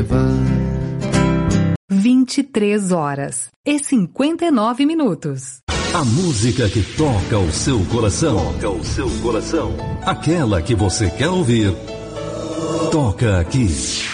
23h59. A música que toca o seu coração. Toca o seu coração. Aquela que você quer ouvir. Toca aqui.